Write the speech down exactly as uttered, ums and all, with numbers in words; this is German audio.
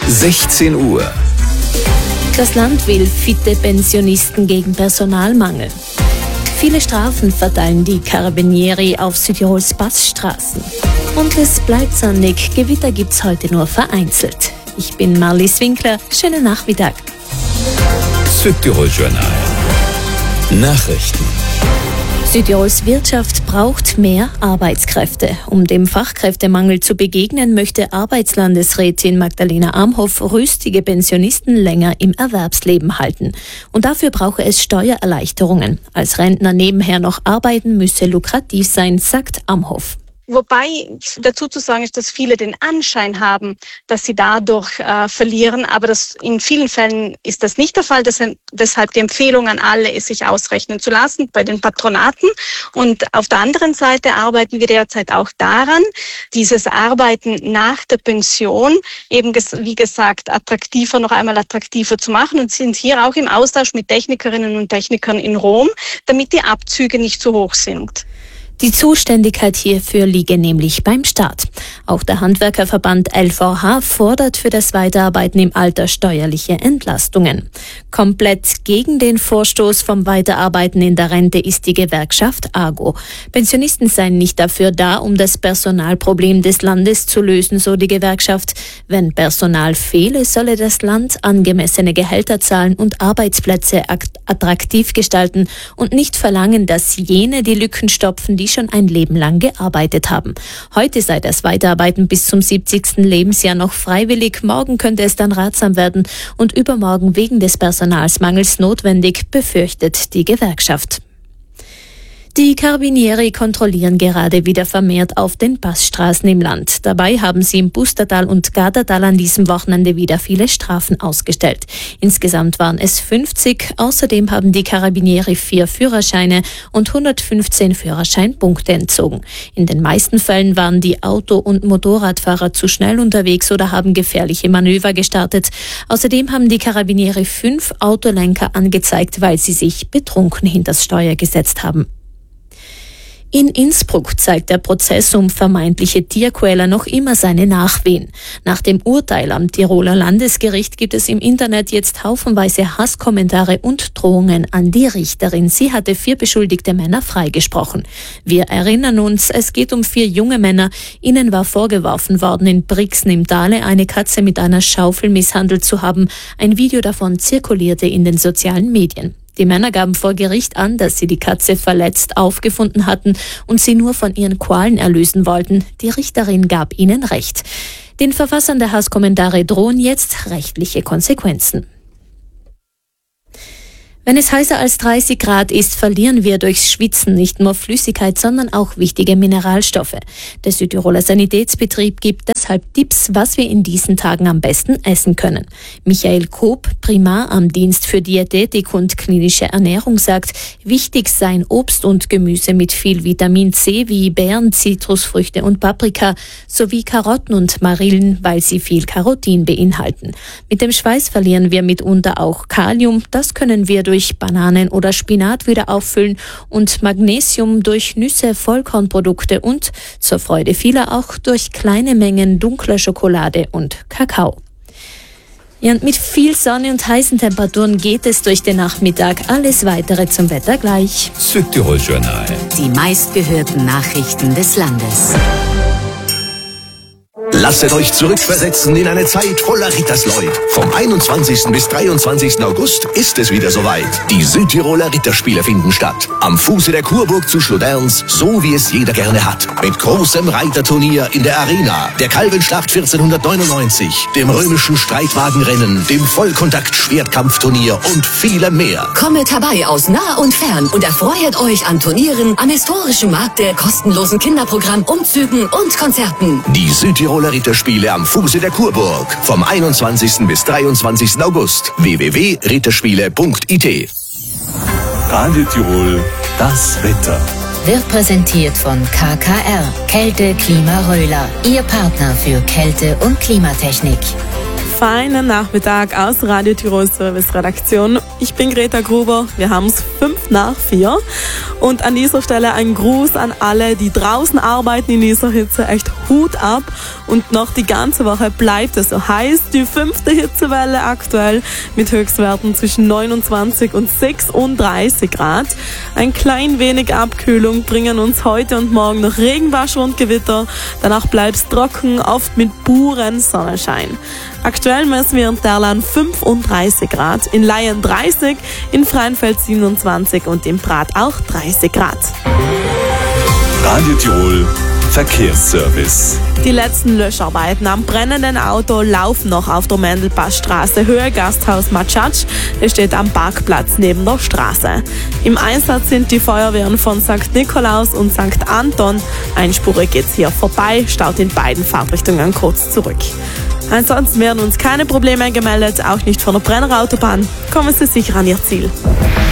sechzehn Uhr. Das Land will fitte Pensionisten gegen Personalmangel. Viele Strafen verteilen die Carabinieri auf Südtirols Passstraßen. Und es bleibt sonnig, Gewitter gibt's heute nur vereinzelt. Ich bin Marlies Winkler, schönen Nachmittag. Südtirol Journal. Nachrichten. Südtirols Wirtschaft braucht mehr Arbeitskräfte. Um dem Fachkräftemangel zu begegnen, möchte Arbeitslandesrätin Magdalena Amhoff rüstige Pensionisten länger im Erwerbsleben halten. Und dafür brauche es Steuererleichterungen. Als Rentner nebenher noch arbeiten müsse lukrativ sein, sagt Amhoff. Wobei dazu zu sagen ist, dass viele den Anschein haben, dass sie dadurch äh, verlieren. Aber das, in vielen Fällen ist das nicht der Fall. Das, deshalb die Empfehlung an alle ist, sich ausrechnen zu lassen bei den Patronaten. Und auf der anderen Seite arbeiten wir derzeit auch daran, dieses Arbeiten nach der Pension eben, wie gesagt, attraktiver, noch einmal attraktiver zu machen und sind hier auch im Austausch mit Technikerinnen und Technikern in Rom, damit die Abzüge nicht zu hoch sind. Die Zuständigkeit hierfür liege nämlich beim Staat. Auch der Handwerkerverband L V H fordert für das Weiterarbeiten im Alter steuerliche Entlastungen. Komplett gegen den Vorstoß vom Weiterarbeiten in der Rente ist die Gewerkschaft AGO. Pensionisten seien nicht dafür da, um das Personalproblem des Landes zu lösen, so die Gewerkschaft. Wenn Personal fehle, solle das Land angemessene Gehälter zahlen und Arbeitsplätze attraktiv gestalten und nicht verlangen, dass jene die Lücken stopfen, die schon ein Leben lang gearbeitet haben. Heute sei das Weiterarbeiten bis zum siebzigsten Lebensjahr noch freiwillig, morgen könnte es dann ratsam werden und übermorgen wegen des Personalsmangels notwendig, befürchtet die Gewerkschaft. Die Carabinieri kontrollieren gerade wieder vermehrt auf den Passstraßen im Land. Dabei haben sie im Pustertal und Gardatal an diesem Wochenende wieder viele Strafen ausgestellt. Insgesamt waren es fünfzig. Außerdem haben die Carabinieri vier Führerscheine und hundertfünfzehn Führerscheinpunkte entzogen. In den meisten Fällen waren die Auto- und Motorradfahrer zu schnell unterwegs oder haben gefährliche Manöver gestartet. Außerdem haben die Carabinieri fünf Autolenker angezeigt, weil sie sich betrunken hinters Steuer gesetzt haben. In Innsbruck zeigt der Prozess um vermeintliche Tierquäler noch immer seine Nachwehen. Nach dem Urteil am Tiroler Landesgericht gibt es im Internet jetzt haufenweise Hasskommentare und Drohungen an die Richterin. Sie hatte vier beschuldigte Männer freigesprochen. Wir erinnern uns, es geht um vier junge Männer. Ihnen war vorgeworfen worden, in Brixen im Tale eine Katze mit einer Schaufel misshandelt zu haben. Ein Video davon zirkulierte in den sozialen Medien. Die Männer gaben vor Gericht an, dass sie die Katze verletzt aufgefunden hatten und sie nur von ihren Qualen erlösen wollten. Die Richterin gab ihnen Recht. Den Verfassern der Hasskommentare drohen jetzt rechtliche Konsequenzen. Wenn es heißer als dreißig Grad ist, verlieren wir durchs Schwitzen nicht nur Flüssigkeit, sondern auch wichtige Mineralstoffe. Der Südtiroler Sanitätsbetrieb gibt deshalb Tipps, was wir in diesen Tagen am besten essen können. Michael Koop, Primar am Dienst für Diätetik und klinische Ernährung, sagt, wichtig seien Obst und Gemüse mit viel Vitamin C wie Beeren, Zitrusfrüchte und Paprika sowie Karotten und Marillen, weil sie viel Carotin beinhalten. Mit dem Schweiß verlieren wir mitunter auch Kalium. Das können wir durch Bananen oder Spinat wieder auffüllen und Magnesium durch Nüsse, Vollkornprodukte und zur Freude vieler auch durch kleine Mengen dunkler Schokolade und Kakao. Ja, und mit viel Sonne und heißen Temperaturen geht es durch den Nachmittag. Alles Weitere zum Wetter gleich. Südtirol Journal. Die meistgehörten Nachrichten des Landes. Lasset euch zurückversetzen in eine Zeit voller Rittersleut. Vom einundzwanzigsten bis dreiundzwanzigsten August ist es wieder soweit. Die Südtiroler Ritterspiele finden statt. Am Fuße der Kurburg zu Schloderns, so wie es jeder gerne hat. Mit großem Reiterturnier in der Arena, der Kalvenschlacht vierzehnhundertneunundneunzig, dem römischen Streitwagenrennen, dem Vollkontakt-Schwertkampfturnier und vielem mehr. Kommet herbei aus nah und fern und erfreut euch an Turnieren, am historischen Markt, der kostenlosen Kinderprogramm, Umzügen und Konzerten. Die Südtiroler Ritterspiele am Fuße der Kurburg. Vom einundzwanzigsten bis dreiundzwanzigsten August. w w w punkt ritterspiele punkt i t. Radio Tirol, das Wetter. Wird präsentiert von K K R, Kälte Klima Röhler, Ihr Partner für Kälte- und Klimatechnik. Feinen Nachmittag aus Radio Tirol Service Redaktion. Ich bin Greta Gruber. Wir haben es fünf nach vier. Und an dieser Stelle ein Gruß an alle, die draußen arbeiten in dieser Hitze. Echt Hut ab. Und noch die ganze Woche bleibt es so heiß. Die fünfte Hitzewelle aktuell mit Höchstwerten zwischen neunundzwanzig und sechsunddreißig Grad. Ein klein wenig Abkühlung bringen uns heute und morgen noch Regenwasser und Gewitter. Danach bleibt es trocken, oft mit puren Sonnenschein. Aktuell messen wir in Terlan fünfunddreißig Grad, in Laien dreißig, in Freinfeld siebenundzwanzig und im Prat auch dreißig Grad. Radio Tirol Verkehrsservice. Die letzten Löscharbeiten am brennenden Auto laufen noch auf der Mendelpassstraße, Höhe Gasthaus Matschatsch. Es steht am Parkplatz neben der Straße. Im Einsatz sind die Feuerwehren von Sankt Nikolaus und Sankt Anton. Einspurig geht's hier vorbei, staut in beiden Fahrtrichtungen kurz zurück. Ansonsten werden uns keine Probleme gemeldet, auch nicht von der Brennerautobahn. Kommen Sie sicher an Ihr Ziel.